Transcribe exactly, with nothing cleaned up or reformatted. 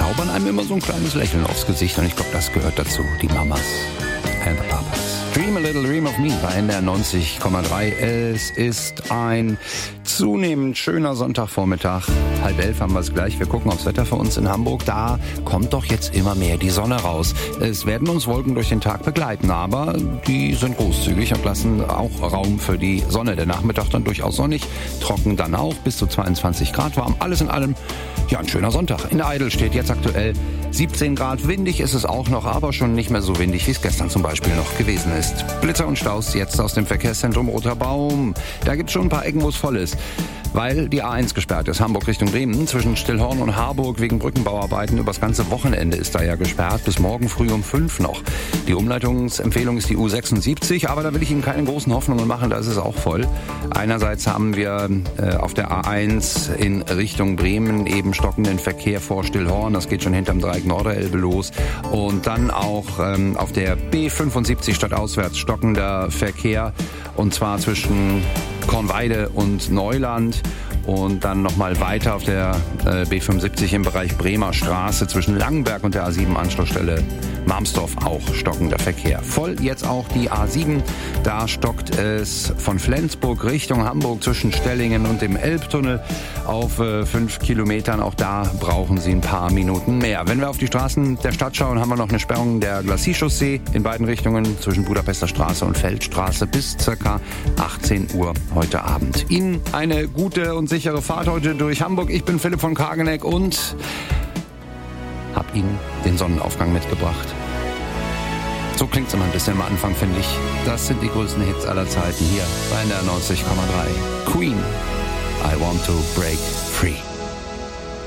zaubern einem immer so ein kleines Lächeln aufs Gesicht und ich glaube, das gehört dazu, die Mamas and the Papas. Dream a Little Dream of Me bei N D R neunzig Komma drei. Es ist ein zunehmend schöner Sonntagvormittag. Halb elf haben wir es gleich. Wir gucken aufs Wetter für uns in Hamburg. Da kommt doch jetzt immer mehr die Sonne raus. Es werden uns Wolken durch den Tag begleiten, aber die sind großzügig und lassen auch Raum für die Sonne. Der Nachmittag dann durchaus sonnig, trocken dann auch, bis zu zweiundzwanzig Grad warm. Alles in allem, ja, ein schöner Sonntag. In Eidel steht jetzt aktuell siebzehn Grad. Windig ist es auch noch, aber schon nicht mehr so windig, wie es gestern zum Beispiel noch gewesen ist. Blitzer und Staus jetzt aus dem Verkehrszentrum Roter Baum. Da gibt es schon ein paar Ecken, wo es voll ist, weil die A eins gesperrt ist. Hamburg Richtung Bremen, zwischen Stillhorn und Harburg wegen Brückenbauarbeiten. Übers ganze Wochenende ist da ja gesperrt, bis morgen früh um fünf noch. Die Umleitungsempfehlung ist die U sechsundsiebzig, aber da will ich Ihnen keine großen Hoffnungen machen, da ist es auch voll. Einerseits haben wir äh, auf der A eins in Richtung Bremen eben stockenden Verkehr vor Stillhorn. Das geht schon hinterm Dreieck Norderelbe los. Und dann auch ähm, auf der B fünfundsiebzig stadtauswärts stockender Verkehr. Und zwar zwischen Kornweide und Neuland. Und dann nochmal weiter auf der äh, B fünfundsiebzig im Bereich Bremer Straße zwischen Langenberg und der A sieben Anschlussstelle Marmsdorf auch stockender Verkehr. Voll jetzt auch die A sieben. Da stockt es von Flensburg Richtung Hamburg zwischen Stellingen und dem Elbtunnel auf äh, fünf Kilometern. Auch da brauchen Sie ein paar Minuten mehr. Wenn wir auf die Straßen der Stadt schauen, haben wir noch eine Sperrung der Glacis-Chaussee in beiden Richtungen zwischen Budapester Straße und Feldstraße bis circa achtzehn Uhr heute Abend. Ihnen eine gute und sichere Fahrt heute durch Hamburg. Ich bin Philipp von Kageneck und habe Ihnen den Sonnenaufgang mitgebracht. So klingt es immer ein bisschen am Anfang, finde ich. Das sind die größten Hits aller Zeiten hier bei N D R neunzig Komma drei. Queen, I Want to Break Free.